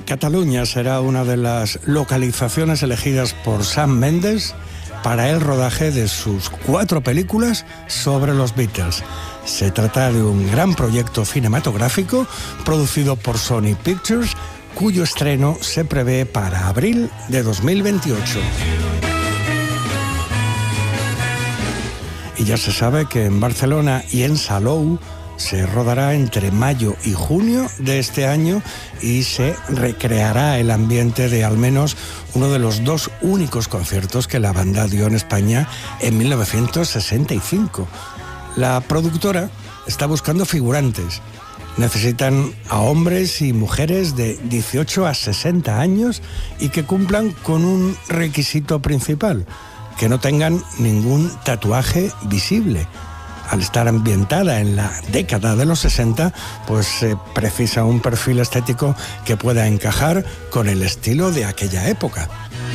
Cataluña será una de las localizaciones elegidas por Sam Mendes para el rodaje de sus 4 películas sobre los Beatles. Se trata de un gran proyecto cinematográfico producido por Sony Pictures, cuyo estreno se prevé para abril de 2028. Y ya se sabe que en Barcelona y en Salou se rodará entre mayo y junio de este año y se recreará el ambiente de al menos uno de los 2 únicos conciertos que la banda dio en España en 1965. La productora está buscando figurantes. Necesitan a hombres y mujeres de 18 a 60 años y que cumplan con un requisito principal: que no tengan ningún tatuaje visible. Al estar ambientada en la década de los 60, pues se precisa un perfil estético que pueda encajar con el estilo de aquella época.